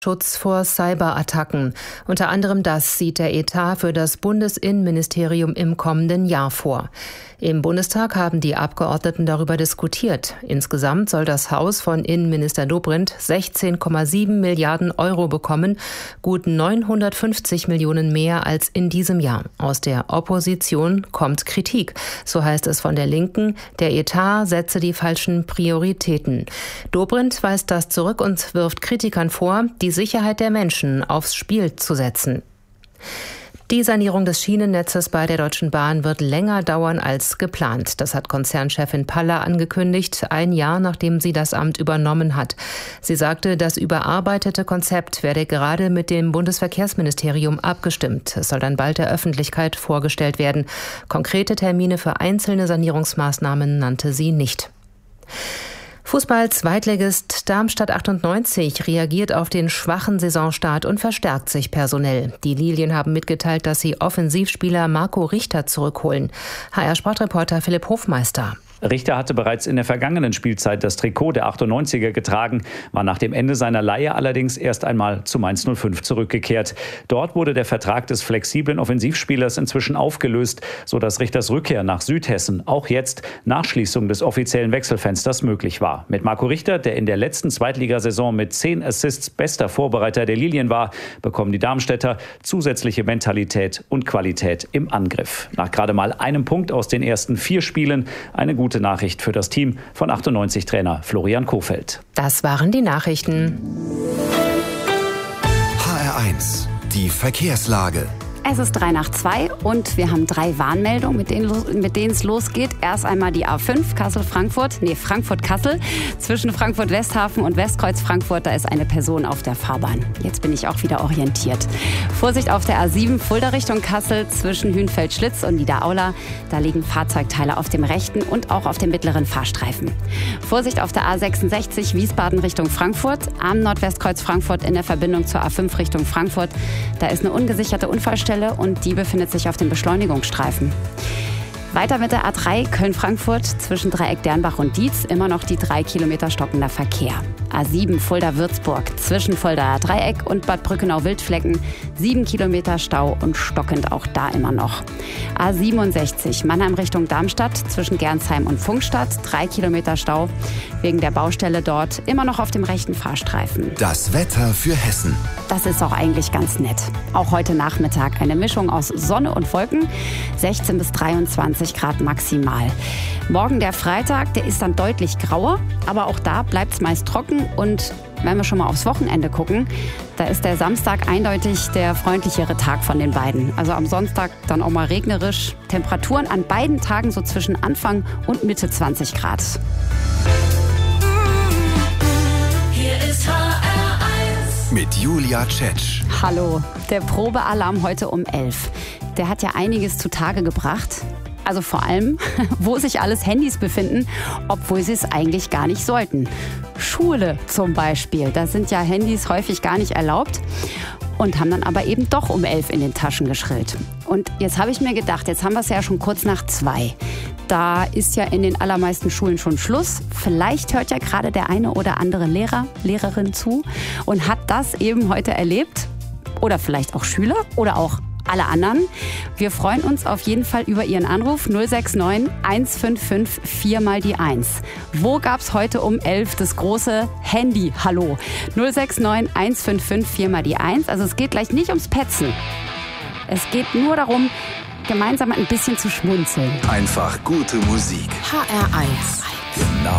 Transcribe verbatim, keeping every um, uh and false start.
Schutz vor Cyberattacken. Unter anderem das sieht der Etat für das Bundesinnenministerium im kommenden Jahr vor. Im Bundestag haben die Abgeordneten darüber diskutiert. Insgesamt soll das Haus von Innenminister Dobrindt sechzehn Komma sieben Milliarden Euro bekommen, gut neunhundertfünfzig Millionen mehr als in diesem Jahr. Aus der Opposition kommt Kritik. So heißt es von der Linken, der Etat setze die falschen Prioritäten. Dobrindt weist das zurück und wirft Kritikern vor, die Sicherheit der Menschen aufs Spiel zu setzen. Die Sanierung des Schienennetzes bei der Deutschen Bahn wird länger dauern als geplant. Das hat Konzernchefin Paller angekündigt, ein Jahr nachdem sie das Amt übernommen hat. Sie sagte, das überarbeitete Konzept werde gerade mit dem Bundesverkehrsministerium abgestimmt. Es soll dann bald der Öffentlichkeit vorgestellt werden. Konkrete Termine für einzelne Sanierungsmaßnahmen nannte sie nicht. Fußball-Zweitligist Darmstadt achtundneunzig reagiert auf den schwachen Saisonstart und verstärkt sich personell. Die Lilien haben mitgeteilt, dass sie Offensivspieler Marco Richter zurückholen. H R-Sportreporter Philipp Hofmeister. Richter hatte bereits in der vergangenen Spielzeit das Trikot der achtundneunziger getragen, war nach dem Ende seiner Leihe allerdings erst einmal zu Mainz null fünf zurückgekehrt. Dort wurde der Vertrag des flexiblen Offensivspielers inzwischen aufgelöst, sodass Richters Rückkehr nach Südhessen auch jetzt nach Schließung des offiziellen Wechselfensters möglich war. Mit Marco Richter, der in der letzten Zweitligasaison mit zehn Assists bester Vorbereiter der Lilien war, bekommen die Darmstädter zusätzliche Mentalität und Qualität im Angriff. Nach gerade mal einem Punkt aus den ersten vier Spielen eine gute Gute Nachricht für das Team von achtundneunzig-Trainer Florian Kohfeldt. Das waren die Nachrichten. H R eins, die Verkehrslage. Es ist drei nach zwei und wir haben drei Warnmeldungen, mit denen, mit denen es losgeht. Erst einmal die A fünf Kassel-Frankfurt, nee, Frankfurt-Kassel. Zwischen Frankfurt-Westhafen und Westkreuz-Frankfurt, da ist eine Person auf der Fahrbahn. Jetzt bin ich auch wieder orientiert. Vorsicht auf der A sieben Fulda Richtung Kassel zwischen Hünfeld-Schlitz und Niederaula. Da liegen Fahrzeugteile auf dem rechten und auch auf dem mittleren Fahrstreifen. Vorsicht auf der A sechsundsechzig Wiesbaden Richtung Frankfurt. Am Nordwestkreuz Frankfurt in der Verbindung zur A fünf Richtung Frankfurt. Da ist eine ungesicherte Unfallstelle und die befindet sich auf dem Beschleunigungsstreifen. Weiter mit der A drei Köln-Frankfurt zwischen Dreieck Dernbach und Dietz immer noch die drei Kilometer stockender Verkehr. A sieben Fulda-Würzburg zwischen Fuldaer Dreieck und Bad Brückenau-Wildflecken sieben Kilometer Stau und stockend auch da immer noch. A siebenundsechzig Mannheim Richtung Darmstadt zwischen Gernsheim und Pfungstadt drei Kilometer Stau wegen der Baustelle dort immer noch auf dem rechten Fahrstreifen. Das Wetter für Hessen. Das ist auch eigentlich ganz nett. Auch heute Nachmittag eine Mischung aus Sonne und Wolken, sechzehn bis dreiundzwanzig Grad maximal. Morgen der Freitag, der ist dann deutlich grauer, aber auch da bleibt es meist trocken und wenn wir schon mal aufs Wochenende gucken, da ist der Samstag eindeutig der freundlichere Tag von den beiden. Also am Sonntag dann auch mal regnerisch. Temperaturen an beiden Tagen so zwischen Anfang und Mitte zwanzig Grad. Hier ist H R eins mit Julia Tschetsch. Hallo, der Probealarm heute um elf. Der hat ja einiges zutage gebracht. Also vor allem, wo sich alles Handys befinden, obwohl sie es eigentlich gar nicht sollten. Schule zum Beispiel, da sind ja Handys häufig gar nicht erlaubt und haben dann aber eben doch um elf in den Taschen geschrillt. Und jetzt habe ich mir gedacht, jetzt haben wir es ja schon kurz nach zwei. Da ist ja in den allermeisten Schulen schon Schluss. Vielleicht hört ja gerade der eine oder andere Lehrer, Lehrerin zu und hat das eben heute erlebt. Oder vielleicht auch Schüler oder auch alle anderen. Wir freuen uns auf jeden Fall über Ihren Anruf null sechs neun eins fünf fünf vier mal die eins. Wo gab's heute um elf das große Handy-Hallo? null sechs neun eins fünf fünf vier mal die eins. Also es geht gleich nicht ums Petzen. Es geht nur darum, gemeinsam ein bisschen zu schmunzeln. Einfach gute Musik. H R eins. Genau